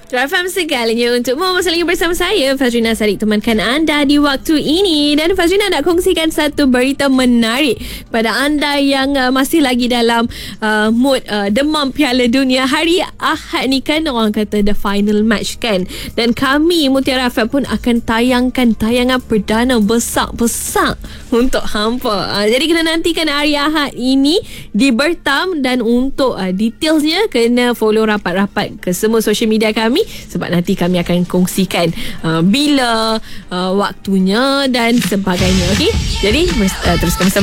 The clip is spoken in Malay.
FM segalanya untukmu. Masa lagi bersama saya Fazrina Sadiq, temankan anda di waktu ini. Dan Fazrina nak kongsikan satu berita menarik pada anda yang masih lagi dalam mood demam Piala Dunia. Hari Ahad ni kan orang kata the final match kan, dan kami Mutiara FM pun akan tayangkan tayangan perdana besar-besar untuk hampa. Jadi kena nantikan hari Ahad ini di Bertam, dan untuk detailsnya kena follow rapat-rapat ke semua social media kami, sebab nanti kami akan kongsikan bila waktunya dan sebagainya. Okey, jadi teruskan bersama